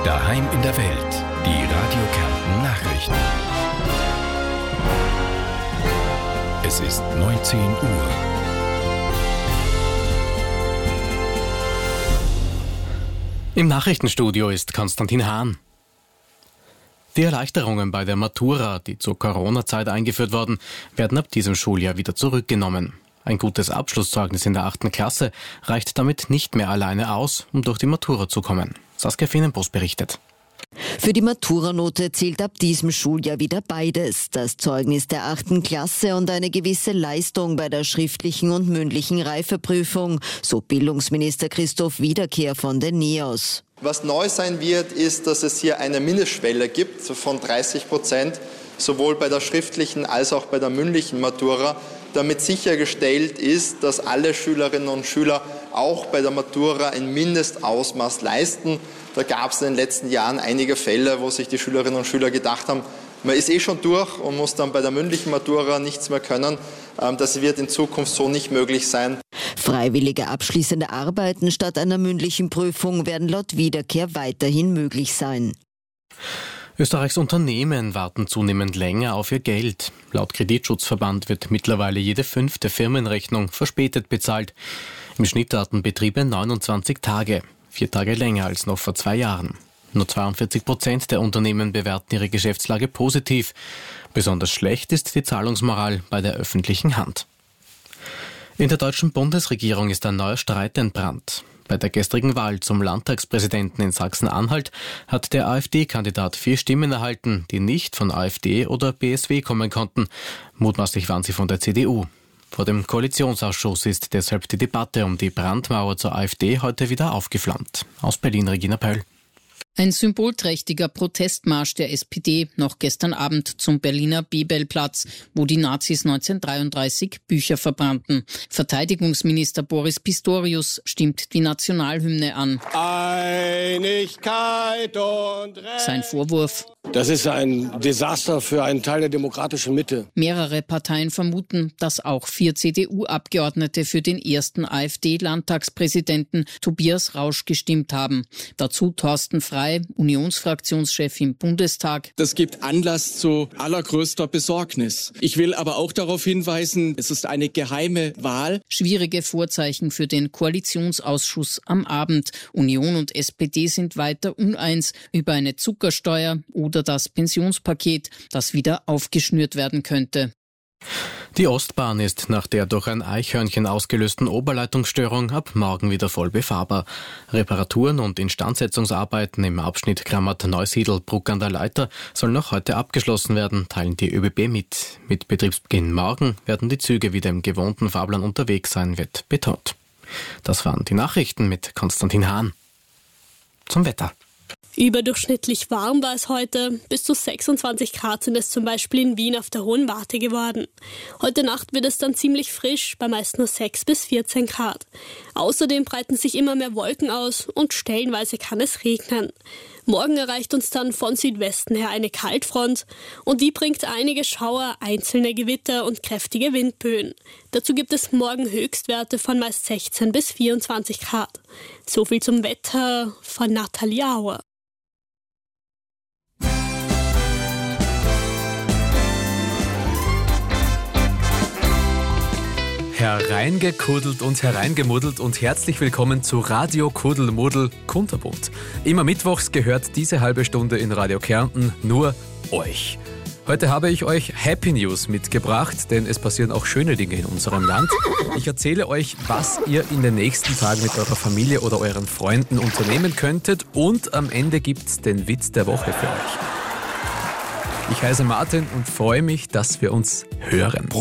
Daheim in der Welt. Die Radio Kärnten Nachrichten. Es ist 19 Uhr. Im Nachrichtenstudio ist Konstantin Hahn. Die Erleichterungen bei der Matura, die zur Corona-Zeit eingeführt wurden, werden ab diesem Schuljahr wieder zurückgenommen. Ein gutes Abschlusszeugnis in der 8. Klasse reicht damit nicht mehr alleine aus, um durch die Matura zu kommen. Saskia Finnenbos berichtet. Für die Maturanote zählt ab diesem Schuljahr wieder beides. Das Zeugnis der 8. Klasse und eine gewisse Leistung bei der schriftlichen und mündlichen Reifeprüfung, so Bildungsminister Christoph Wiederkehr von den NEOS. Was neu sein wird, ist, dass es hier eine Mindestschwelle gibt von 30%, sowohl bei der schriftlichen als auch bei der mündlichen Matura, damit sichergestellt ist, dass alle Schülerinnen und Schüler auch bei der Matura ein Mindestausmaß leisten. Da gab es in den letzten Jahren einige Fälle, wo sich die Schülerinnen und Schüler gedacht haben, man ist schon durch und muss dann bei der mündlichen Matura nichts mehr können. Das wird in Zukunft so nicht möglich sein. Freiwillige abschließende Arbeiten statt einer mündlichen Prüfung werden laut Wiederkehr weiterhin möglich sein. Österreichs Unternehmen warten zunehmend länger auf ihr Geld. Laut Kreditschutzverband wird mittlerweile jede 5. Firmenrechnung verspätet bezahlt. Im Schnitt warten Betriebe 29 Tage, 4 Tage länger als noch vor 2 Jahren. Nur 42% der Unternehmen bewerten ihre Geschäftslage positiv. Besonders schlecht ist die Zahlungsmoral bei der öffentlichen Hand. In der deutschen Bundesregierung ist ein neuer Streit entbrannt. Bei der gestrigen Wahl zum Landtagspräsidenten in Sachsen-Anhalt hat der AfD-Kandidat 4 Stimmen erhalten, die nicht von AfD oder BSW kommen konnten. Mutmaßlich waren sie von der CDU. Vor dem Koalitionsausschuss ist deshalb die Debatte um die Brandmauer zur AfD heute wieder aufgeflammt. Aus Berlin Regina Pöll. Ein symbolträchtiger Protestmarsch der SPD noch gestern Abend zum Berliner Bebelplatz, wo die Nazis 1933 Bücher verbrannten. Verteidigungsminister Boris Pistorius stimmt die Nationalhymne an. Einigkeit und Recht. Sein Vorwurf: Das ist ein Desaster für einen Teil der demokratischen Mitte. Mehrere Parteien vermuten, dass auch 4 CDU-Abgeordnete für den ersten AfD-Landtagspräsidenten Tobias Rausch gestimmt haben. Dazu Thorsten Frey, Unionsfraktionschef im Bundestag. Das gibt Anlass zu allergrößter Besorgnis. Ich will aber auch darauf hinweisen, es ist eine geheime Wahl. Schwierige Vorzeichen für den Koalitionsausschuss am Abend. Union und SPD sind weiter uneins über eine Zuckersteuer oder das Pensionspaket, das wieder aufgeschnürt werden könnte. Die Ostbahn ist nach der durch ein Eichhörnchen ausgelösten Oberleitungsstörung ab morgen wieder voll befahrbar. Reparaturen und Instandsetzungsarbeiten im Abschnitt Grammert-Neusiedl-Bruck an der Leiter sollen noch heute abgeschlossen werden, teilen die ÖBB mit. Mit Betriebsbeginn morgen werden die Züge wieder im gewohnten Fahrplan unterwegs sein, wird betont. Das waren die Nachrichten mit Konstantin Hahn. Zum Wetter. Überdurchschnittlich warm war es heute. Bis zu 26 Grad sind es zum Beispiel in Wien auf der Hohen Warte geworden. Heute Nacht wird es dann ziemlich frisch, bei meist nur 6 bis 14 Grad. Außerdem breiten sich immer mehr Wolken aus und stellenweise kann es regnen. Morgen erreicht uns dann von Südwesten her eine Kaltfront und die bringt einige Schauer, einzelne Gewitter und kräftige Windböen. Dazu gibt es morgen Höchstwerte von meist 16 bis 24 Grad. So viel zum Wetter von Nathalie Auer. Hereingekuddelt und hereingemuddelt und herzlich willkommen zu Radio Kuddelmuddel Kunterbunt. Immer mittwochs gehört diese halbe Stunde in Radio Kärnten nur euch. Heute habe ich euch Happy News mitgebracht, denn es passieren auch schöne Dinge in unserem Land. Ich erzähle euch, was ihr in den nächsten Tagen mit eurer Familie oder euren Freunden unternehmen könntet und am Ende gibt's den Witz der Woche für euch. Ich heiße Martin und freue mich, dass wir uns hören.